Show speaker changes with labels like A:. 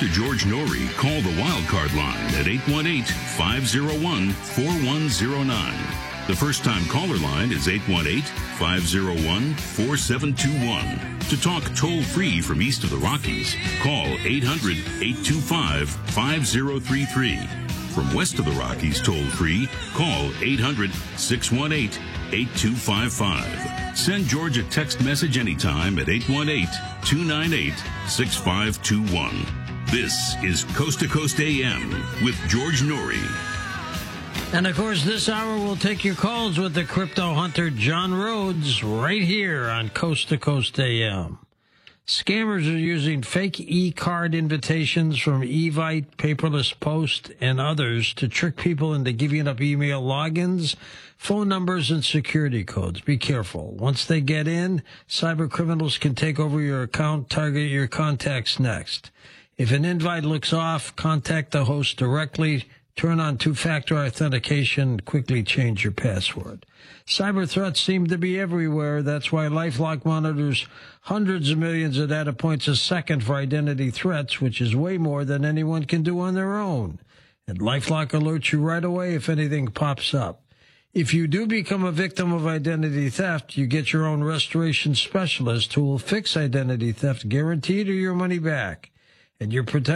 A: to George Norrie, call the Wildcard line at 818-501-4109. The first-time caller line is 818-501-4721. To talk toll-free from east of the Rockies, call 800-825-5033. From west of the Rockies toll-free, call 800-618-8255. Send George a text message anytime at 818-298-6521. This is Coast to Coast AM with George Norrie.
B: And, of course, this hour we'll take your calls with the crypto hunter John Rhodes right here on Coast to Coast AM. Scammers are using fake e-card invitations from Evite, Paperless Post, and others to trick people into giving up email logins, phone numbers, and security codes. Be careful. Once they get in, cyber criminals can take over your account, target your contacts next. If an invite looks off, contact the host directly. Turn on two-factor authentication and quickly change your password. Cyber threats seem to be everywhere. That's why LifeLock monitors hundreds of millions of data points a second for identity threats, which is way more than anyone can do on their own. And LifeLock alerts you right away if anything pops up. If you do become a victim of identity theft, you get your own restoration specialist who will fix identity theft, guaranteed, or your money back. And you're protected.